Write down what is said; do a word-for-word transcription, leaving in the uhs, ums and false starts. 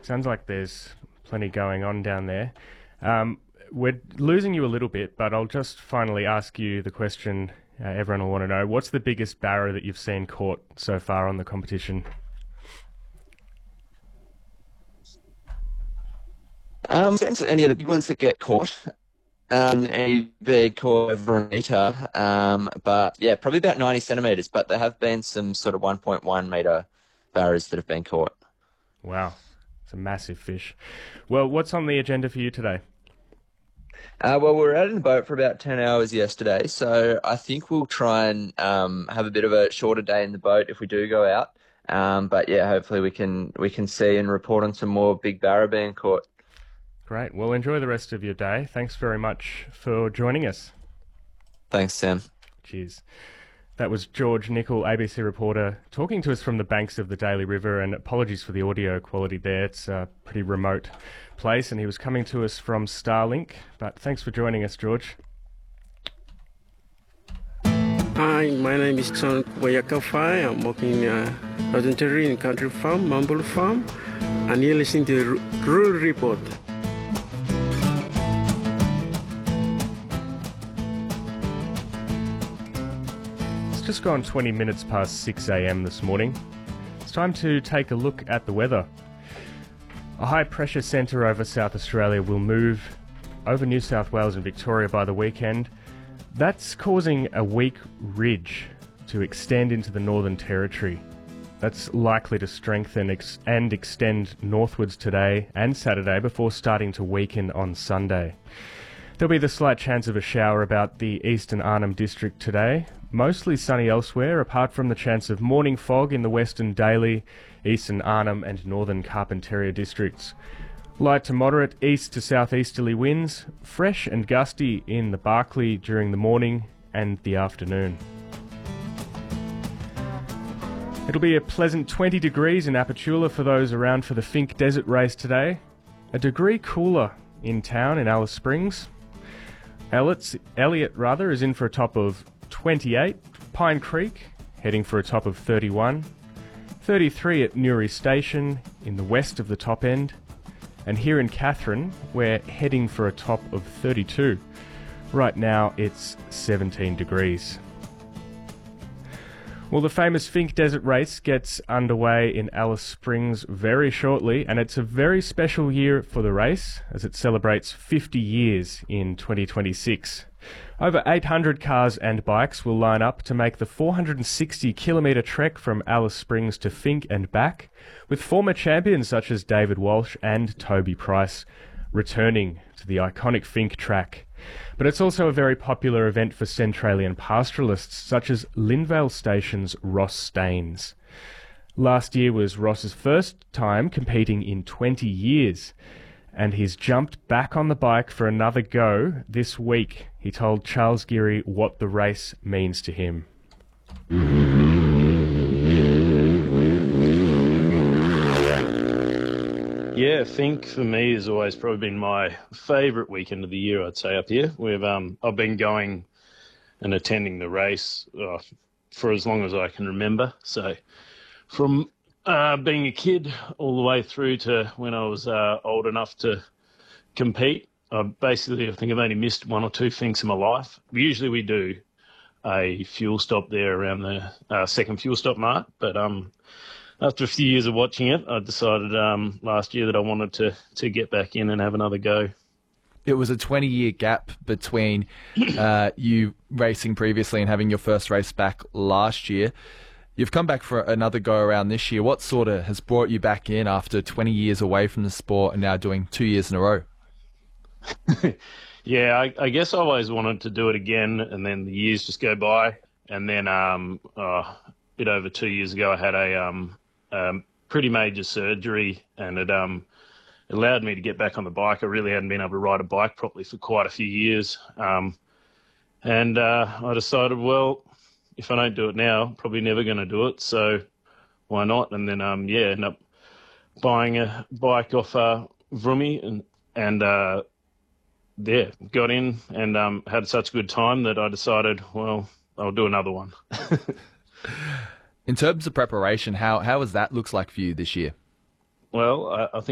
Sounds like there's plenty going on down there. Um, we're losing you a little bit, but I'll just finally ask you the question uh, everyone will want to know. What's the biggest barra that you've seen caught so far on the competition? Um, since any of the big ones that get caught, um, any big caught over a metre, um, but yeah, probably about ninety centimetres. But there have been some sort of one point one metre barras that have been caught. Wow, it's a massive fish. Well, what's on the agenda for you today? Uh, well, we were out in the boat for about ten hours yesterday, so I think we'll try and um, have a bit of a shorter day in the boat if we do go out. Um, but yeah, hopefully we can we can see and report on some more big barra being caught. Great. Well, enjoy the rest of your day. Thanks very much for joining us. Thanks, Sam. Cheers. That was George Nicol, A B C reporter, talking to us from the banks of the Daly River, and apologies for the audio quality there. It's a pretty remote place, and he was coming to us from Starlink. But thanks for joining us, George. Hi, my name is John Wayakafai. I'm working uh, voluntary in Country Farm, Mumble Farm, and you're listening to the Rural Report. It's just gone twenty minutes past six a m this morning. It's time to take a look at the weather. A high pressure centre over South Australia will move over New South Wales and Victoria by the weekend. That's causing a weak ridge to extend into the Northern Territory. That's likely to strengthen ex- and extend northwards today and Saturday before starting to weaken on Sunday. There'll be the slight chance of a shower about the Eastern Arnhem District today. Mostly sunny elsewhere, apart from the chance of morning fog in the Western Daly, Eastern Arnhem and Northern Carpentaria districts. Light to moderate east to southeasterly winds, fresh and gusty in the Barkly during the morning and the afternoon. It'll be a pleasant twenty degrees in Apatula for those around for the Finke Desert Race today. A degree cooler in town in Alice Springs. Elliot's, Elliot rather is in for a top of twenty-eight. Pine Creek heading for a top of thirty-one. thirty-three at Newry Station in the west of the top end. And here in Katherine, we're heading for a top of thirty-two. Right now, it's seventeen degrees. Well, the famous Finke Desert Race gets underway in Alice Springs very shortly, and it's a very special year for the race, as it celebrates fifty years in twenty twenty-six. Over eight hundred cars and bikes will line up to make the four hundred sixty kilometre trek from Alice Springs to Finke and back, with former champions such as David Walsh and Toby Price returning to the iconic Finke track. But it's also a very popular event for Centralian pastoralists such as Linvale Station's Ross Staines. Last year was Ross's first time competing in twenty years, and he's jumped back on the bike for another go this week. He told Charles Geary what the race means to him. Yeah, Finke for me has always probably been my favourite weekend of the year, I'd say, up here. We've um, I've been going and attending the race uh, for as long as I can remember. So from uh, being a kid all the way through to when I was uh, old enough to compete, I basically I think I've only missed one or two Finks in my life. Usually we do a fuel stop there around the uh, second fuel stop mark, but um. After a few years of watching it, I decided um, last year that I wanted to, to get back in and have another go. It was a twenty-year gap between uh, you racing previously and having your first race back last year. You've come back for another go-around this year. What sort of has brought you back in after twenty years away from the sport and now doing two years in a row? yeah, I, I guess I always wanted to do it again, and then the years just go by. And then um, oh, a bit over two years ago, I had a... Um, Um, pretty major surgery, and it um allowed me to get back on the bike. I really hadn't been able to ride a bike properly for quite a few years, um, and uh, I decided, well, if I don't do it now, I'm probably never going to do it, so why not? And then um yeah, ended up buying a bike off uh, Vroomy, and and uh, yeah, got in and um had such a good time that I decided, well, I'll do another one. In terms of preparation, how how has that looks like for you this year? Well, I, I think